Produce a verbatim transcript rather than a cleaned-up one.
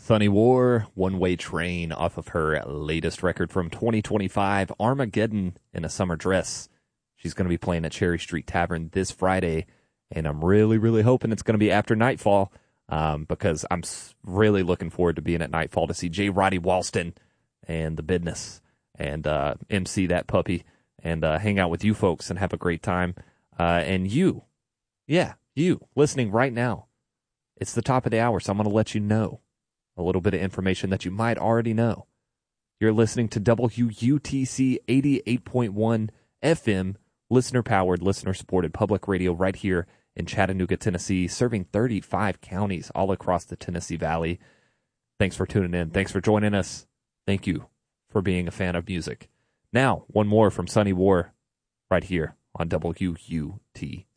Sunny War, One Way Train, off of her latest record from twenty twenty-five, Armageddon in a Summer Dress. She's going to be playing at Cherry Street Tavern this Friday, and I'm really, really hoping it's going to be after Nightfall, um, because I'm really looking forward to being at Nightfall to see J. Roddy Walston and The Business and uh, M C that puppy and uh, hang out with you folks and have a great time. Uh, and you, yeah, you, listening right now. It's the top of the hour, so I'm going to let you know a little bit of information that you might already know. You're listening to W U T C eighty-eight point one F M, listener-powered, listener-supported public radio right here in Chattanooga, Tennessee, serving thirty-five counties all across the Tennessee Valley. Thanks for tuning in. Thanks for joining us. Thank you for being a fan of music. Now, one more from Sunny War right here on W U T